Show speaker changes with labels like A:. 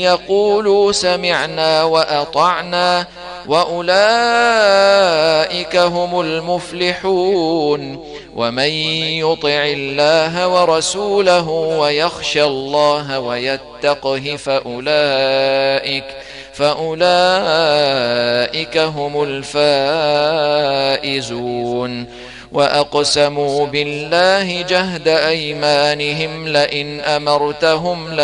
A: يقولوا سمعنا وأطعنا وأولئك هم المفلحون. ومن يطع الله ورسوله ويخشى الله ويتقه فأولئك هم الفائزون. وأقسموا بالله جهد أيمانهم لئن أمرتهم